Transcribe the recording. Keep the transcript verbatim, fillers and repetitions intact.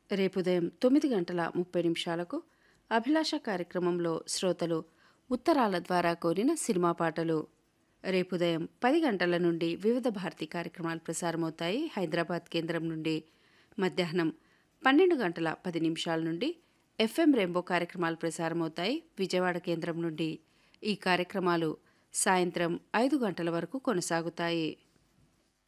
రేపు ఉదయం తొమ్మిది గంటల ముప్పై నిమిషాలకు అభిలాష కార్యక్రమంలో శ్రోతలు ఉత్తరాల ద్వారా కోరిన సినిమా పాటలు. రేపు ఉదయం పది గంటల నుండి వివిధ భారతి కార్యక్రమాలు ప్రసారమవుతాయి హైదరాబాద్ కేంద్రం నుండి. మధ్యాహ్నం పన్నెండు గంటల పది నిమిషాల నుండి ఎఫ్ఎం రెయిన్బో కార్యక్రమాలు ప్రసారమవుతాయి విజయవాడ కేంద్రం నుండి. ఈ కార్యక్రమాలు సాయంత్రం ఐదు గంటల వరకు కొనసాగుతాయి.